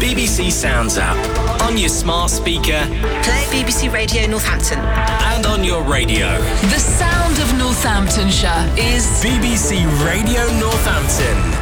BBC Sounds app. On your smart speaker. Play BBC Radio Northampton. And on your radio. The sound of Northamptonshire is BBC Radio Northampton.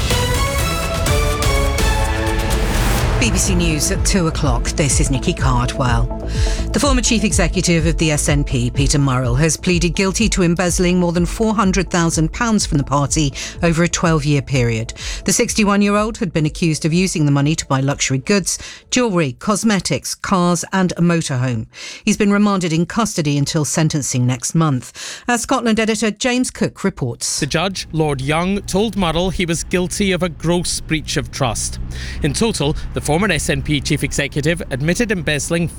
BBC News at 2 o'clock. This is Nikki Cardwell. The former chief executive of the SNP, Peter Murrell, has pleaded guilty to embezzling more than £400,000 from the party over a 12-year period. The 61-year-old had been accused of using the money to buy luxury goods, jewellery, cosmetics, cars and a motorhome. He's been remanded in custody until sentencing next month. As Scotland editor James Cook reports. The judge, Lord Young, told Murrell he was guilty of a gross breach of trust. In total, the former SNP chief executive admitted embezzling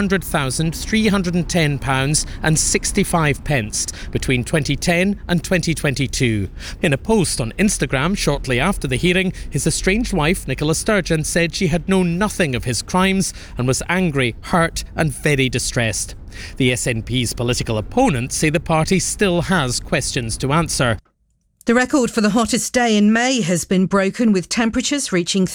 £400,310.65 between 2010 and 2022. In a post on Instagram shortly after the hearing, his estranged wife, Nicola Sturgeon, said she had known nothing of his crimes and was angry, hurt and very distressed. The SNP's political opponents say the party still has questions to answer. The record for the hottest day in May has been broken, with temperatures reaching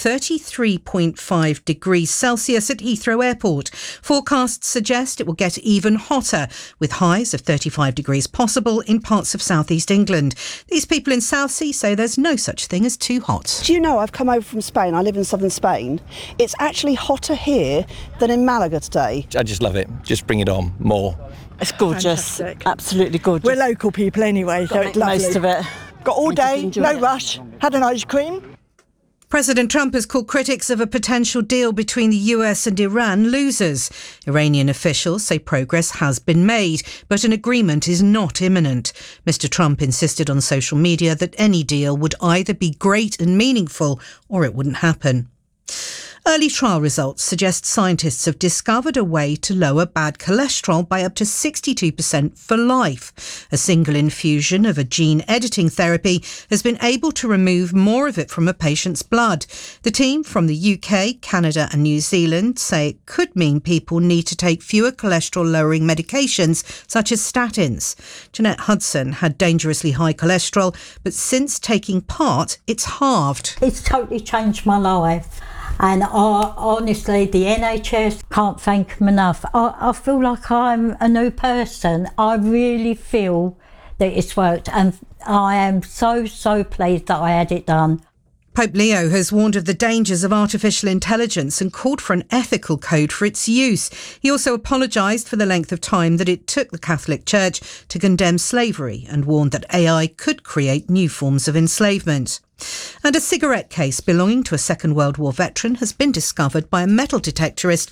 33.5 degrees Celsius at Heathrow Airport. Forecasts suggest it will get even hotter, with highs of 35 degrees possible in parts of southeast England. These people in Southsea say there's no such thing as too hot. Do you know, I've come over from Spain. I live in southern Spain. It's actually hotter here than in Malaga today. I just love it. Just bring it on more. It's gorgeous. Fantastic. Absolutely gorgeous. We're local people anyway, so it's lovely. Most of it. Got all day, no rush. Had an ice cream. President Trump has called critics of a potential deal between the US and Iran losers. Iranian officials say progress has been made, but an agreement is not imminent. Mr. Trump insisted on social media that any deal would either be great and meaningful or it wouldn't happen. Early trial results suggest scientists have discovered a way to lower bad cholesterol by up to 62% for life. A single infusion of a gene editing therapy has been able to remove more of it from a patient's blood. The team from the UK, Canada and New Zealand say it could mean people need to take fewer cholesterol-lowering medications such as statins. Jeanette Hudson had dangerously high cholesterol, but since taking part, it's halved. It's totally changed my life. And honestly, the NHS, can't thank them enough. I feel like I'm a new person. I really feel that it's worked. And I am so pleased that I had it done. Pope Leo has warned of the dangers of artificial intelligence and called for an ethical code for its use. He also apologised for the length of time that it took the Catholic Church to condemn slavery and warned that AI could create new forms of enslavement. And a cigarette case belonging to a Second World War veteran has been discovered by a metal detectorist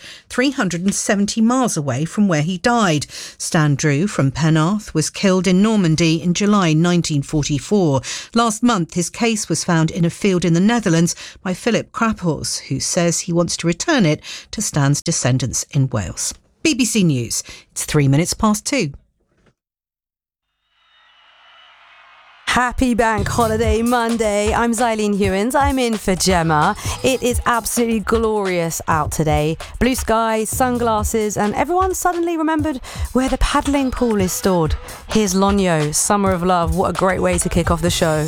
370 miles away from where he died. Stan Drew from Penarth was killed in Normandy in July 1944. Last month, his case was found in a field in the Netherlands by Philip Kraphorst, who says he wants to return it to Stan's descendants in Wales. BBC News. It's 2:03. Happy Bank Holiday Monday. I'm Zylene Hewins. I'm in for Gemma. It is absolutely glorious out today. Blue skies, sunglasses, and everyone suddenly remembered where the paddling pool is stored. Here's Lonyo, Summer of Love. What a great way to kick off the show.